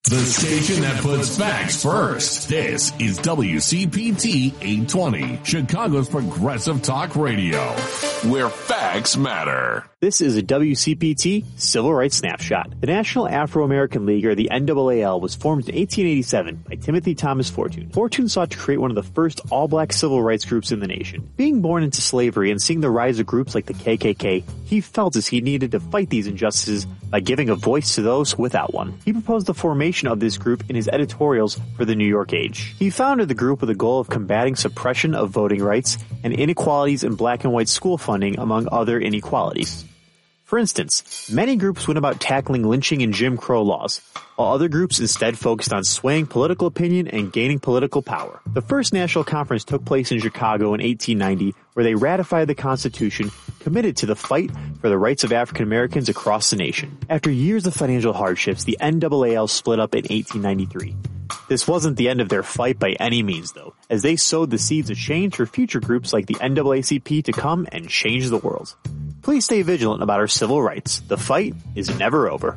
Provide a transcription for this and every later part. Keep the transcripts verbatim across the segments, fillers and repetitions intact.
The station that puts facts first. This is W C P T eight twenty, Chicago's progressive talk radio, where facts matter. This is a W C P T Civil Rights Snapshot. The National Afro-American League, or the N double A L, was formed in eighteen eighty-seven by Timothy Thomas Fortune. Fortune sought to create one of the first all-black civil rights groups in the nation. Being born into slavery and seeing the rise of groups like the K K K, he felt as he needed to fight these injustices by giving a voice to those without one. He proposed the formation of this group in his editorials for the New York Age. He founded the group with the goal of combating suppression of voting rights and inequalities in black and white school funding, among other inequalities. For instance, many groups went about tackling lynching and Jim Crow laws, while other groups instead focused on swaying political opinion and gaining political power. The first national conference took place in Chicago in eighteen ninety, where they ratified the Constitution, committed to the fight for the rights of African Americans across the nation. After years of financial hardships, the N double A L split up in eighteen ninety-three. This wasn't the end of their fight by any means, though, as they sowed the seeds of change for future groups like the N double A C P to come and change the world. Please stay vigilant about our civil rights. The fight is never over.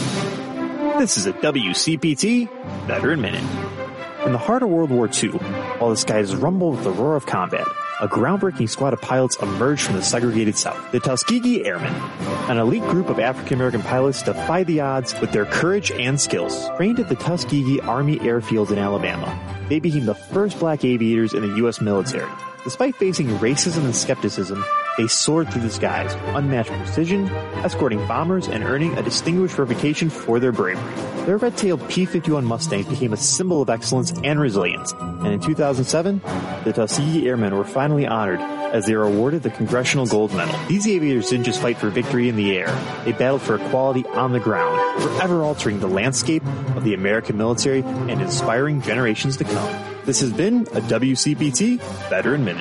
This is a W C P T Veteran Minute. In the heart of World War Two, while the skies rumbled with the roar of combat, a groundbreaking squad of pilots emerged from the segregated South. The Tuskegee Airmen, an elite group of African-American pilots, defied the odds with their courage and skills. Trained at the Tuskegee Army Airfield in Alabama, they became the first black aviators in the U S military. Despite facing racism and skepticism, they soared through the skies with unmatched precision, escorting bombers and earning a distinguished reputation for their bravery. Their red-tailed P fifty-one Mustangs became a symbol of excellence and resilience, and in two thousand seven, the Tuskegee Airmen were finally honored as they were awarded the Congressional Gold Medal. These aviators didn't just fight for victory in the air, they battled for equality on the ground, forever altering the landscape of the American military and inspiring generations to come. This has been a W C P T Veteran Minute.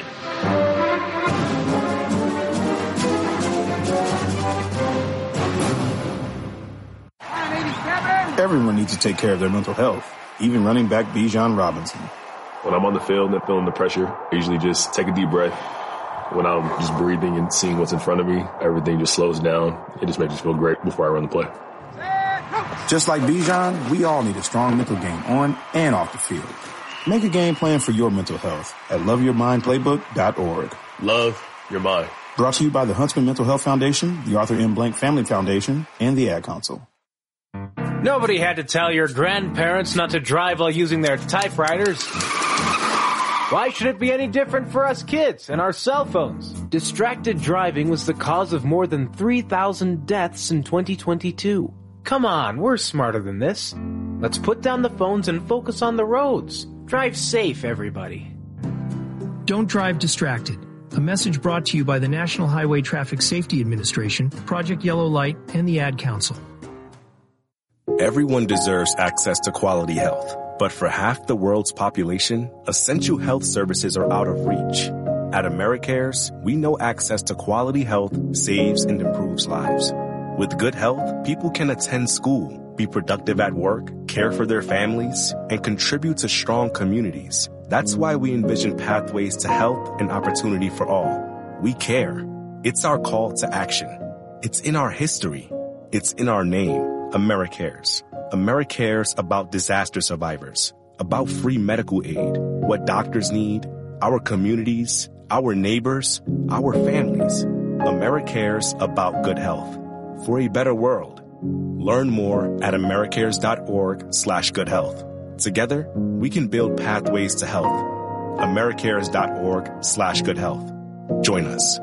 Everyone needs to take care of their mental health, even running back Bijan Robinson. When I'm on the field and feeling the pressure, I usually just take a deep breath. When I'm just breathing and seeing what's in front of me, everything just slows down. It just makes me feel great before I run the play. Just like Bijan, we all need a strong mental game on and off the field. Make a game plan for your mental health at love your mind playbook dot org. Love your mind. Brought to you by the Huntsman Mental Health Foundation, the Arthur M. Blank Family Foundation, and the Ad Council. Nobody had to tell your grandparents not to drive while using their typewriters. Why should it be any different for us kids and our cell phones? Distracted driving was the cause of more than three thousand deaths in twenty twenty-two. Come on, we're smarter than this. Let's put down the phones and focus on the roads. Drive safe, everybody. Don't drive distracted. A message brought to you by the National Highway Traffic Safety Administration, Project Yellow Light, and the Ad Council. Everyone deserves access to quality health, but for half the world's population, essential health services are out of reach. At AmeriCares, we know access to quality health saves and improves lives. With good health, people can attend school, be productive at work, care for their families, and contribute to strong communities. That's why we envision pathways to health and opportunity for all. We care. It's our call to action. It's in our history. It's in our name, AmeriCares. AmeriCares about disaster survivors, about free medical aid, what doctors need, our communities, our neighbors, our families. AmeriCares about good health. For a better world. Learn more at americares.org slash good health. Together, we can build pathways to health. americares.org slash good health. Join us.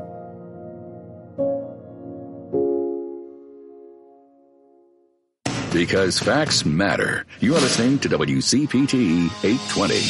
Because facts matter. You are listening to W C P T eight twenty.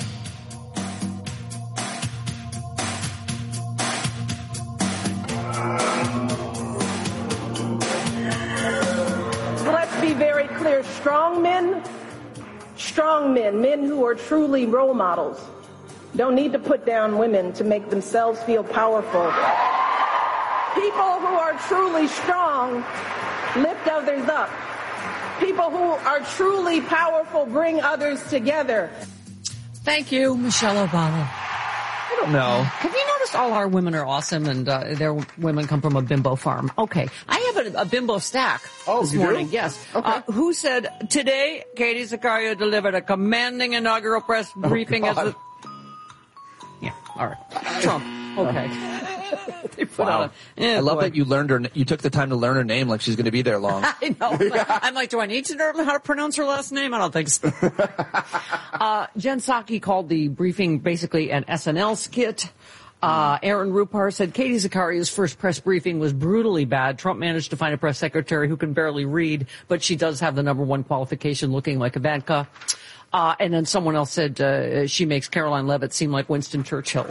Strong men, strong men, men who are truly role models, don't need to put down women to make themselves feel powerful. People who are truly strong lift others up. People who are truly powerful bring others together. Thank you, Michelle Obama. I don't know. Have you noticed just all our women are awesome, and uh, their women come from a bimbo farm. Okay. I have a, a bimbo stack oh, this you morning. Do? Yes. Okay. Uh, who said, today, Katie Sicario delivered a commanding inaugural press briefing oh, as the... Yeah, all right. Trump. Okay. They put wow. out a, eh, I love boy. that you learned her. You took the time to learn her name, like she's going to be there long. I know. I'm like, I'm like, do I need to learn how to pronounce her last name? I don't think so. uh, Jen Psaki called the briefing basically an S N L skit. Uh, Aaron Rupar said Katie Sicario's first press briefing was brutally bad. Trump managed to find a press secretary who can barely read, but she does have the number one qualification, looking like Ivanka. Uh, and then someone else said uh, she makes Caroline Leavitt seem like Winston Churchill.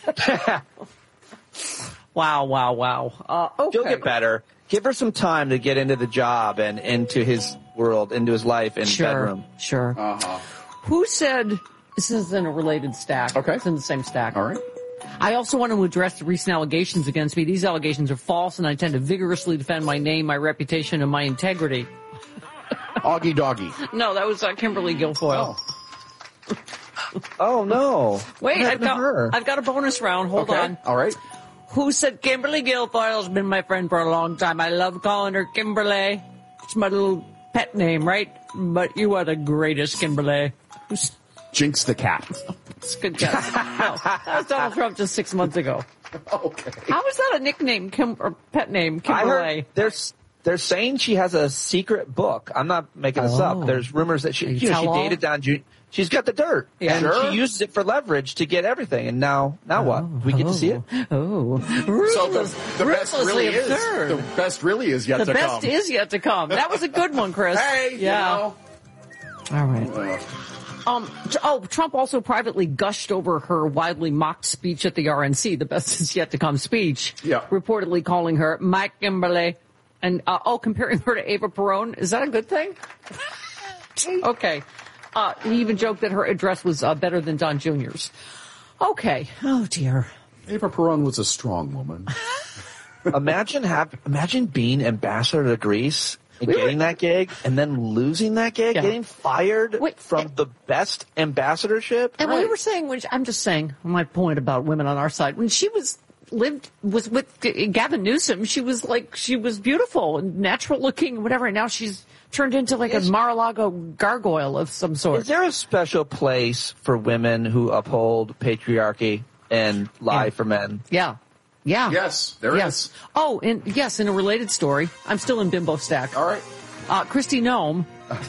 Wow, wow, wow. Uh, okay. She'll get better. Give her some time to get into the job and into his world, into his life and sure, bedroom. Sure. Uh-huh. Who said, this is in a related stack. Okay. It's in the same stack. All right. I also want to address the recent allegations against me. These allegations are false, and I tend to vigorously defend my name, my reputation, and my integrity. Augie doggy. No, that was uh, Kimberly Guilfoyle. Oh. Oh, no. Wait, What I've happened to got, her? I've got a bonus round. Hold okay. on. All right. Who said Kimberly Guilfoyle's been my friend for a long time? I love calling her Kimberly. It's my little pet name, right? But you are the greatest, Kimberly. Jinx the cat. It's a good guess. No, that was Donald Trump just six months ago. Okay. How is that a nickname, Kim, or pet name, I Kimberly? heard there's they're saying she has a secret book. I'm not making this Oh. up. There's rumors that she, You you know, she tell all? dated Don Junior She's got the dirt, Yeah. and Sure. she uses it for leverage to get everything. And now, now what? Do we get to see it? Oh, So ruthless, the, the best ruthlessly really absurd. is. The best really is yet The to best come. is yet to come. That was a good one, Chris. Hey, yeah. you know. All right. Um, t- oh, Trump also privately gushed over her widely mocked speech at the R N C, the best is yet to come speech. Yeah. Reportedly calling her Mike Kimberly. And, uh, oh, comparing her to Ava Perón. Is that a good thing? Okay. Uh, he even joked that her address was uh, better than Don Junior's. Okay. Oh, dear. Ava Perón was a strong woman. Imagine have imagine being ambassador to Greece and We getting were- that gig, and then losing that gig, Yeah. getting fired Wait, from the best ambassadorship. And we were saying, when she, I'm just saying, my point about women on our side, when she was lived was with G- Gavin Newsom, she was like, she was beautiful and natural looking and whatever, and now she's turned into like Is- a Mar-a-Lago gargoyle of some sort. Is there a special place for women who uphold patriarchy and lie Yeah. for men? Yeah. Yeah. Yes, there yes. is. Oh, and yes, in a related story, I'm still in Bimbo Stack. All right. Uh, Christy Nome.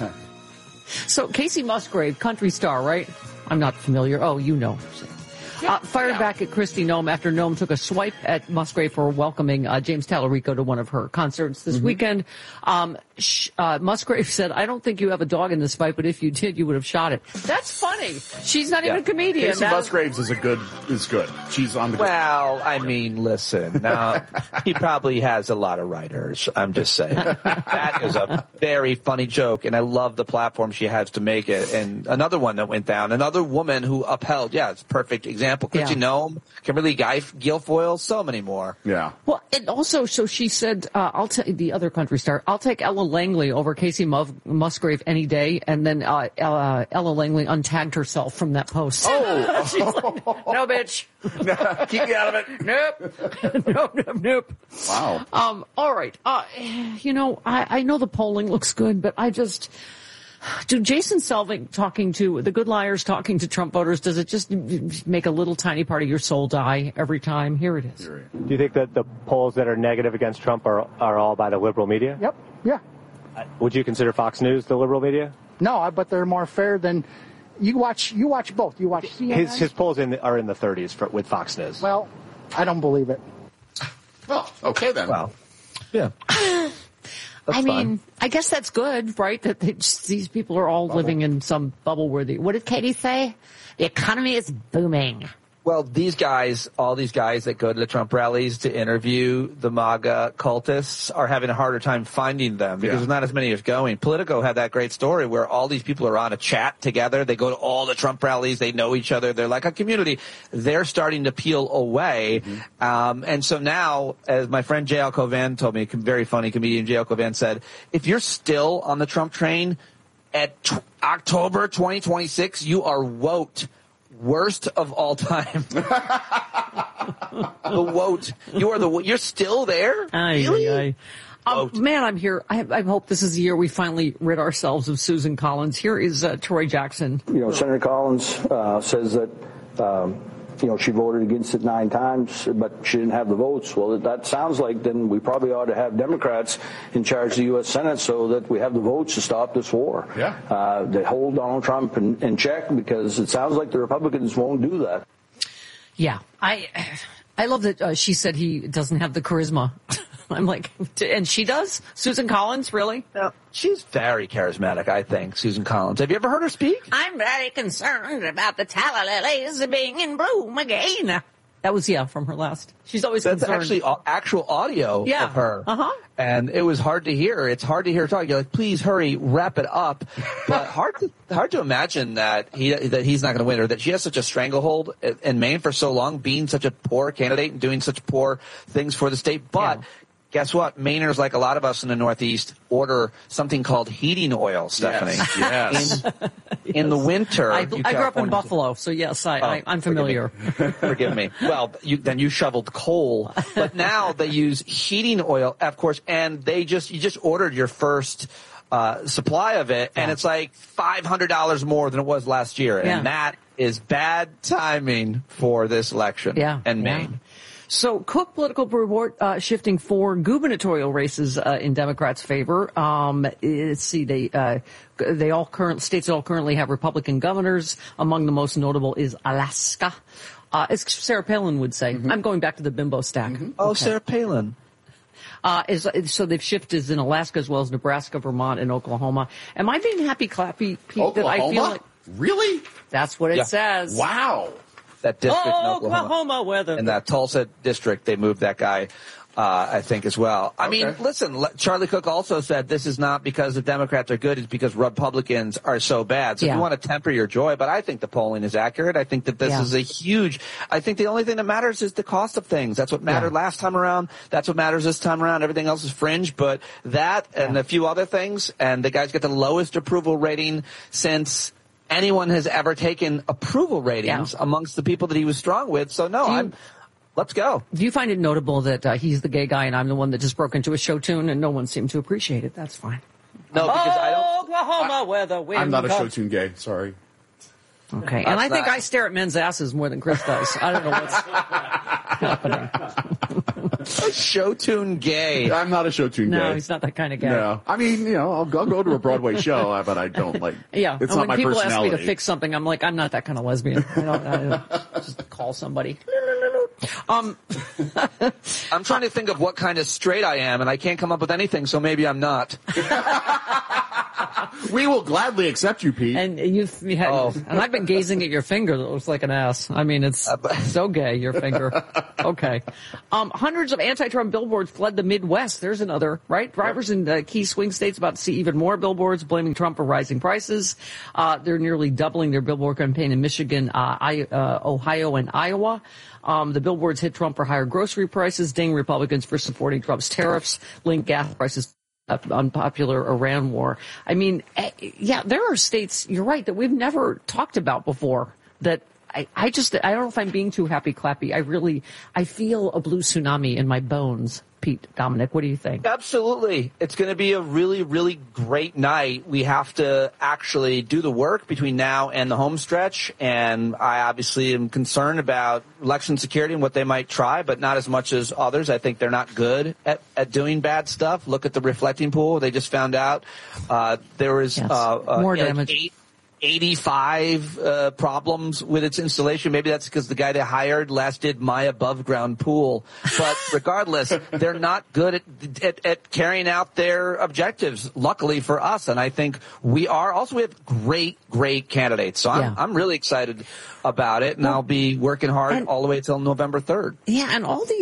So Casey Musgrave, country star, right? I'm not familiar. Oh, you know. Uh, fired yeah. back at Christy Nome after Nome took a swipe at Musgrave for welcoming uh, James Tallarico to one of her concerts this Mm-hmm. weekend. Um, sh- uh, Musgrave said, I don't think you have a dog in this fight, but if you did, you would have shot it. That's funny. She's not even a comedian. Casey That- Musgraves is a good is good. She's on the good. Well, I mean, listen, now, he probably has a lot of writers. I'm just saying. That is a very funny joke, and I love the platform she has to make it. And another one that went down, another woman who upheld, yeah, it's a perfect example. Christy Yeah. Nome, Kimberly Guy, Guilfoyle, so many more. Yeah. Well, and also, so she said, uh, I'll take the other country star, I'll take Ella Langley over Casey Mus- Musgrave any day. And then uh, uh, Ella Langley untagged herself from that post. Oh. She's like, no, bitch. Keep me out of it. Nope. nope, nope, nope. Wow. Um, all right. Uh, you know, I, I know the polling looks good, but I just... Do Jason Selvig talking to the Good Liars talking to Trump voters, does it just make a little tiny part of your soul die every time? Here it is. Do you think that the polls that are negative against Trump are are all by the liberal media? Yep. Yeah. Would you consider Fox News the liberal media? No, I- but they're more fair than you watch. You watch both. You watch C N N. His his polls in the, are in the thirties for, with Fox News. Well, I don't believe it. Well, okay then. Wow. Yeah. I mean, I guess that's good, right? That they just, these people are all living in some bubble where the, what did Katie say? The economy is booming. Well, these guys, all these guys that go to the Trump rallies to interview the MAGA cultists are having a harder time finding them because Yeah. there's not as many as going. Politico had that great story where all these people are on a chat together. They go to all the Trump rallies. They know each other. They're like a community. They're starting to peel away. Mm-hmm. Um, and so now, as my friend J L Covan told me, a very funny comedian J L Covan said, if you're still on the Trump train at t- October twenty twenty-six, you are woke. Worst of all time. The wote. You are the wo- You're still there? Aye, really? aye, aye. Um, man, I'm here. I, I hope this is the year we finally rid ourselves of Susan Collins. Here is uh, Troy Jackson. You know, Senator Collins uh, says that, um, you know, she voted against it nine times, but she didn't have the votes. Well, that sounds like then we probably ought to have Democrats in charge of the U S Senate so that we have the votes to stop this war. Yeah. Uh, they hold Donald Trump in, in check, because it sounds like the Republicans won't do that. Yeah, I I love that uh, she said he doesn't have the charisma. I'm like, and she does? Susan Collins, really? No, she's very charismatic, I think, Susan Collins. Have you ever heard her speak? I'm very concerned about the Tala Lilies being in bloom again. That was, yeah, from her last. She's always That's concerned. actually a- actual audio Yeah. of her. Uh-huh. And it was hard to hear. It's hard to hear her talk. You're like, please hurry, wrap it up. But hard to, hard to imagine that he that he's not going to win, or that she has such a stranglehold in Maine for so long, being such a poor candidate and doing such poor things for the state. But yeah. Guess what? Mainers, like a lot of us in the Northeast, order something called heating oil, Stephanie. Yes. yes. In, in the winter. I, I grew up in Buffalo, so yes, I, oh, I, I'm familiar. Forgive me. Forgive me. Well, you, then you shoveled coal. But now they use heating oil, of course, and they just you just ordered your first uh, supply of it, and it's like five hundred dollars more than it was last year. And Yeah. that is bad timing for this election Yeah. and Yeah. Maine. So Cook political report uh, shifting four gubernatorial races uh, in Democrats' favor. Um, let's see, they uh, they all current states all currently have Republican governors. Among the most notable is Alaska. Uh, as Sarah Palin would say, mm-hmm. I'm going back to the bimbo stack. Mm-hmm. Oh, okay. Sarah Palin. Uh, is, so they've shifted in Alaska as well as Nebraska, Vermont, and Oklahoma. Am I being happy, clappy, Pete? Oklahoma? That I feel like Really? That's what it Yeah. says. Wow. That district oh, in Oklahoma. Oklahoma weather. In that Tulsa district, they moved that guy, uh, I think, as well. I Okay. mean, listen, Charlie Cook also said this is not because the Democrats are good, it's because Republicans are so bad. So Yeah. if you want to temper your joy, but I think the polling is accurate. I think that this Yeah. is a huge, I think the only thing that matters is the cost of things. That's what mattered Yeah. last time around. That's what matters this time around. Everything else is fringe, but that and Yeah. a few other things, and the guy's got the lowest approval rating since anyone has ever taken approval ratings Yeah. amongst the people that he was strong with. So no, Do you- I'm, let's go. Do you find it notable that uh, he's the gay guy and I'm the one that just broke into a show tune and no one seemed to appreciate it? That's fine. No, because I don't. Oklahoma weather wind. I'm not a show comes- tune gay. Sorry. Okay, and I think not- I stare at men's asses more than Chris does. I don't know what's happening. Show tune gay. I'm not a show tune No, gay. he's not that kind of guy. No. I mean, you know, I'll, I'll go to a Broadway show, uh, but I don't like. Yeah, It's and not when my people ask me personality. to fix something, I'm like, I'm not that kind of lesbian. I don't, I don't just call somebody. Um, I'm trying to think of what kind of straight I am, and I can't come up with anything, so maybe I'm not. We will gladly accept you, Pete. and you've you had, Oh. and I've been gazing at your finger that looks like an ass. I mean, it's so gay, your finger. Okay. Um, hundreds of anti-Trump billboards fled the Midwest. There's another, right? Drivers in uh, key swing states about to see even more billboards blaming Trump for rising prices. Uh, they're nearly doubling their billboard campaign in Michigan, uh, I, uh, Ohio, and Iowa. Um, the billboards hit Trump for higher grocery prices, ding Republicans for supporting Trump's tariffs, link gas prices uh, unpopular Iran war. I mean, eh, yeah, there are states, you're right, that we've never talked about before that I, I just, I don't know if I'm being too happy clappy. I really, I feel a blue tsunami in my bones. Pete, Dominic, what do you think? Absolutely. It's going to be a really, really great night. We have to actually do the work between now and the home stretch, and I obviously am concerned about election security and what they might try, but not as much as others. I think they're not good at, at doing bad stuff. Look at the reflecting pool. They just found out uh, there was Yes. uh, uh, More like damage. eight eighty-five uh, problems with its installation. Maybe that's because the guy they hired last did my above ground pool. But regardless, they're not good at, at, at carrying out their objectives, luckily for us. And I think we are. Also, we have great, great candidates. So I'm, Yeah. I'm really excited about it. And I'll be working hard and- all the way till November third. Yeah, and all these,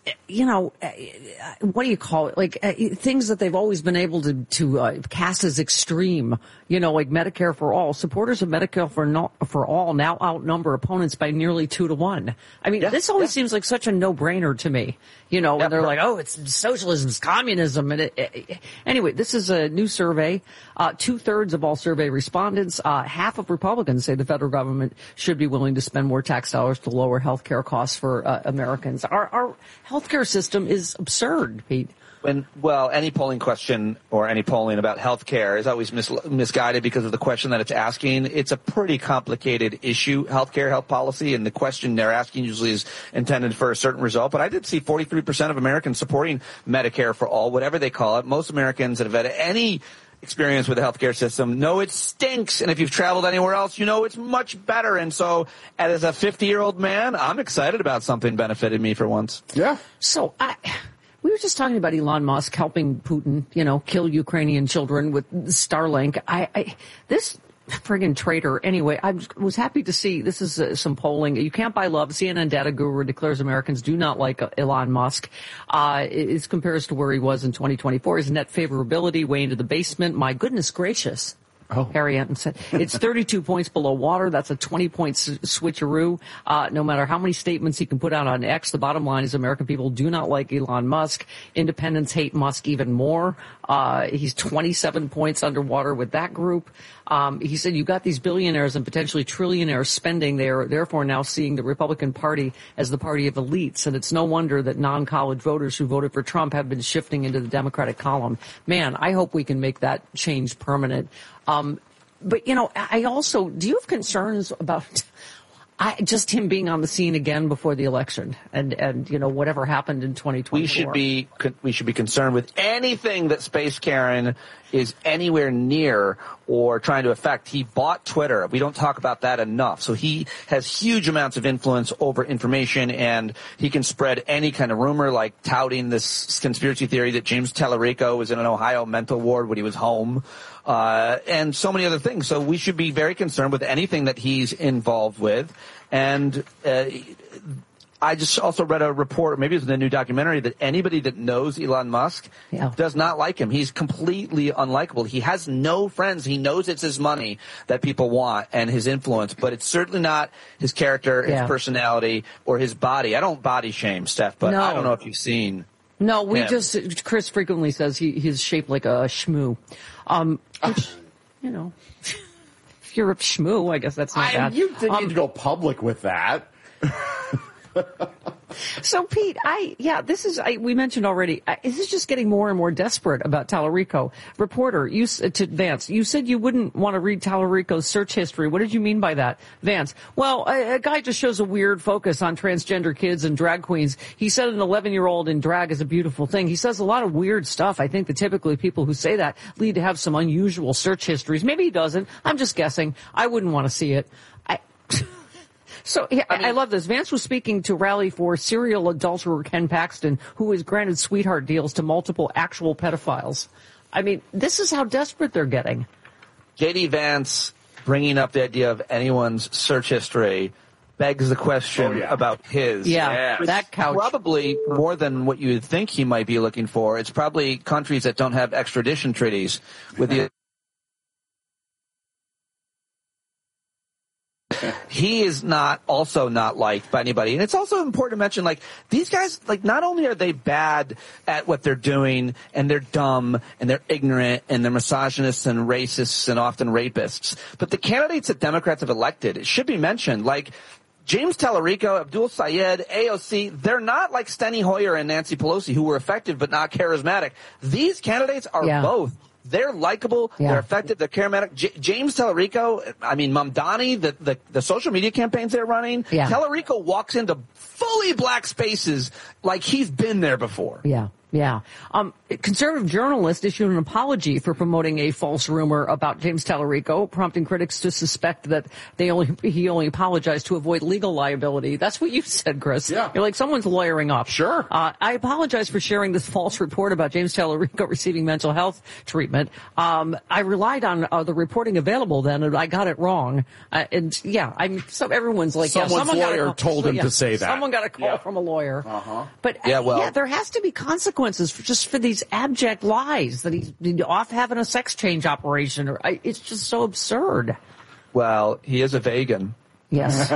you know, uh, what do you call it? Like uh, things that they've always been able to, to uh, cast as extreme, you know, like Medicare for all. Supporters of Medicare for, no, for all now outnumber opponents by nearly two to one. I mean, yeah, this always yeah. seems like such a no-brainer to me, you know, yeah, and they're right. like, oh, it's socialism, it's communism. And it, it, anyway, this is a new survey. Uh, two-thirds of all survey respondents, uh, half of Republicans say the federal government should be willing to spend more tax dollars to lower health care costs for uh, Americans. Our, our healthcare system is absurd, Pete. When, well, any polling question or any polling about health care is always mis- misguided because of the question that it's asking. It's a pretty complicated issue, health care, health policy, and the question they're asking usually is intended for a certain result. But I did see forty-three percent of Americans supporting Medicare for all, whatever they call it. Most Americans that have had any experience with the healthcare system know it stinks, and if you've traveled anywhere else, you know it's much better. And so, as a fifty-year-old man, I'm excited about something benefiting me for once. Yeah. So I, we were just talking about Elon Musk helping Putin, you know, kill Ukrainian children with Starlink. I, I this friggin' traitor. Anyway, I was happy to see this is uh, some polling. You can't buy love. C N N data guru declares Americans do not like uh, Elon Musk. Uh, it compares to where he was in twenty twenty-four. His net favorability way into the basement. My goodness gracious. Oh. Harry Anton said it's thirty-two points below water. That's a twenty point s- switcheroo. Uh, no matter how many statements he can put out on X, the bottom line is American people do not like Elon Musk. Independents hate Musk even more. Uh, he's twenty-seven points underwater with that group. Um, he said you got these billionaires and potentially trillionaires spending. They are therefore now seeing the Republican Party as the party of elites. And it's no wonder that non-college voters who voted for Trump have been shifting into the Democratic column. Man, I hope we can make that change permanent. Um, but, you know, I also, do you have concerns about I, just him being on the scene again before the election and, and, you know, whatever happened in twenty twenty-four? We should be, we should be concerned with anything that Space Karen is anywhere near or trying to affect. He bought Twitter. We don't talk about that enough. So he has huge amounts of influence over information, and he can spread any kind of rumor, like touting this conspiracy theory that James Tallarico was in an Ohio mental ward when he was home, uh, and so many other things. So we should be very concerned with anything that he's involved with. And uh, I just also read a report, maybe it's in a new documentary, that anybody that knows Elon Musk yeah. does not like him. He's completely unlikable. He has no friends. He knows it's his money that people want and his influence, but it's certainly not his character, his yeah. personality, or his body. I don't body shame, Steph, but no. I don't know if you've seen No, we him. just, Chris frequently says he, he's shaped like a shmoo. Um, which, you know, if you're a shmoo, I guess that's not I, bad. You didn't um, need to go public with that. So, Pete, I, yeah, this is, I, we mentioned already, I, this is just getting more and more desperate about Tallarico. Reporter, you, to Vance, you said you wouldn't want to read Tallarico's search history. What did you mean by that? Vance, well, a, a guy just shows a weird focus on transgender kids and drag queens. He said an eleven-year-old in drag is a beautiful thing. He says a lot of weird stuff. I think that typically people who say that lead to have some unusual search histories. Maybe he doesn't. I'm just guessing. I wouldn't want to see it. I... So yeah, I, mean, I love this. Vance was speaking to rally for serial adulterer Ken Paxton, who has granted sweetheart deals to multiple actual pedophiles. I mean, this is how desperate they're getting. J D Vance bringing up the idea of anyone's search history begs the question oh, yeah. about his. Yeah, yes. That couch. Probably more than what you would think he might be looking for. It's probably countries that don't have extradition treaties with the He is not also not liked by anybody. And it's also important to mention, like, these guys, like, not only are they bad at what they're doing, and they're dumb, and they're ignorant, and they're misogynists and racists and often rapists, but the candidates that Democrats have elected, it should be mentioned, like, James Tallarico, Abdul Sayed, A O C, they're not like Steny Hoyer and Nancy Pelosi, who were effective but not charismatic. These candidates are yeah. both. They're likable, yeah. they're effective, they're charismatic. J- James Tallarico, I mean, Mamdani, the, the, the social media campaigns they're running, yeah. Tallarico walks into fully black spaces like he's been there before. Yeah. Yeah. Um, conservative journalist issued an apology for promoting a false rumor about James Tallarico, prompting critics to suspect that they only he only apologized to avoid legal liability. That's what you said, Chris. Yeah. You're like, someone's lawyering up. Sure. Uh, I apologize for sharing this false report about James Tallarico receiving mental health treatment. Um, I relied on uh, the reporting available then, and I got it wrong. Uh, and yeah, I'm. So everyone's like, Someone's yeah, someone lawyer got a call, told him yeah, to say that. Someone got a call Yeah. from a lawyer. Uh-huh. But Yeah, uh, well- yeah, there has to be consequences for just for these abject lies that he's off having a sex change operation. Or I, it's just so absurd. Well, he is a vegan. Yes.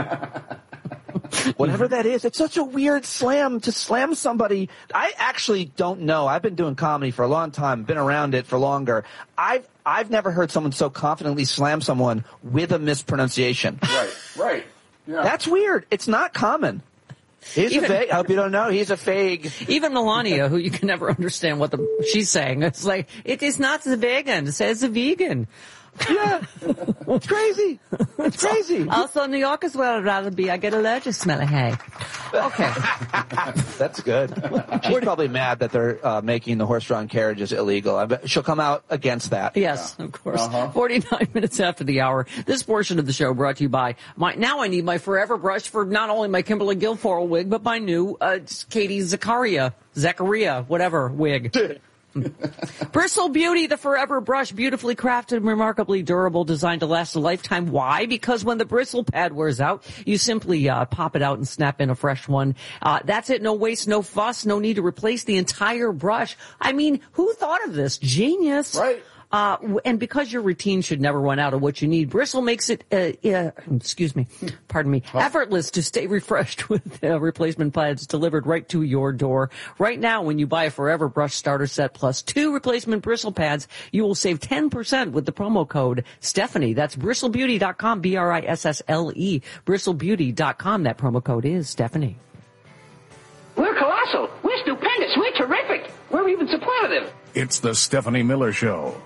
Whatever that is, it's such a weird slam to slam somebody. I actually don't know. I've been doing comedy for a long time, been around it for longer. I've I've never heard someone so confidently slam someone with a mispronunciation. Right, right. Yeah. That's weird. It's not common. He's Even- a fag. I hope you don't know. He's a fag. Even Melania, who you can never understand what the, she's saying, it's like, it is not the vegan, it says the vegan. Yeah. It's crazy. It's crazy. Also, New York as well, rather be, I get allergic smell of hay. Okay. That's good. She's probably mad that they're uh, making the horse-drawn carriages illegal. I bet she'll come out against that. Yes, of course. Uh-huh. forty-nine minutes after the hour. This portion of the show brought to you by my, now I need my Forever Brush for not only my Kimberly Guilfoyle wig, but my new, uh, Katie Zachariah, Zachariah, whatever wig. Bristle Beauty, the Forever Brush, beautifully crafted and remarkably durable, designed to last a lifetime. Why? Because when the bristle pad wears out, you simply uh, pop it out and snap in a fresh one. Uh, that's it. No waste, no fuss, no need to replace the entire brush. I mean, who thought of this? Genius. Right. Uh, and because your routine should never run out of what you need, Bristle makes it, uh, uh, excuse me, pardon me, effortless to stay refreshed with uh, replacement pads delivered right to your door. Right now, when you buy a Forever Brush starter set plus two replacement bristle pads, you will save ten percent with the promo code Stephanie. That's bristle beauty dot com, B R I S S L E, bristle beauty dot com. That promo code is Stephanie. We're colossal. We're stupendous. We're terrific. We're even superlative. It's the Stephanie Miller Show.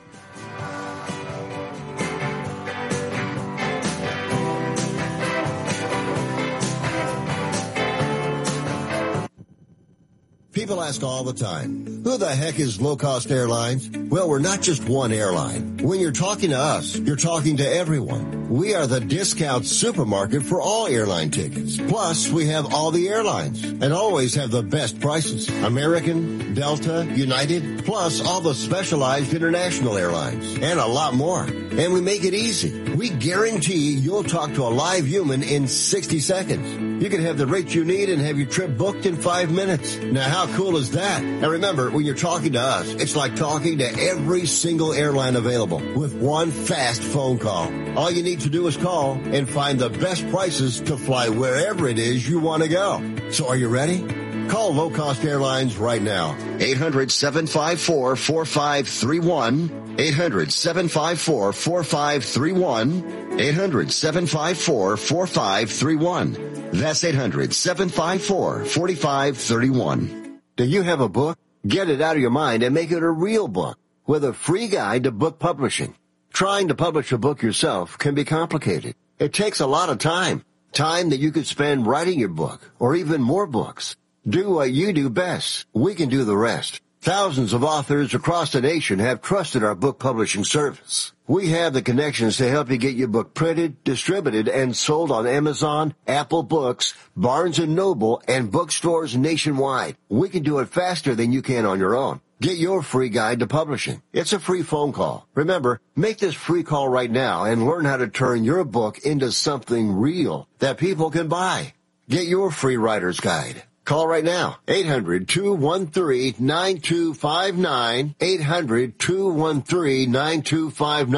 People ask all the time, who the heck is Low Cost Airlines? Well, we're not just one airline. When you're talking to us, you're talking to everyone. We are the discount supermarket for all airline tickets. Plus, we have all the airlines and always have the best prices. American, Delta, United, plus all the specialized international airlines and a lot more. And we make it easy. We guarantee you'll talk to a live human in sixty seconds. You can have the rate you need and have your trip booked in five minutes. Now, how cool is that? And remember, when you're talking to us, it's like talking to every single airline available with one fast phone call. All you need to do is call and find the best prices to fly wherever it is you want to go. So are you ready? Call Low Cost Airlines right now. eight hundred, seven five four, four five three one. eight hundred, seven five four, four five three one. eight hundred, seven five four, four five three one. That's eight hundred, seven five four, four five three one. Do you have a book? Get it out of your mind and make it a real book with a free guide to book publishing. Trying to publish a book yourself can be complicated. It takes a lot of time. Time that you could spend writing your book or even more books. Do what you do best. We can do the rest. Thousands of authors across the nation have trusted our book publishing service. We have the connections to help you get your book printed, distributed, and sold on Amazon, Apple Books, Barnes and Noble, and bookstores nationwide. We can do it faster than you can on your own. Get your free guide to publishing. It's a free phone call. Remember, make this free call right now and learn how to turn your book into something real that people can buy. Get your free writer's guide. Call right now, eight hundred, two one three, nine two five nine, eight hundred, two one three, nine two five nine.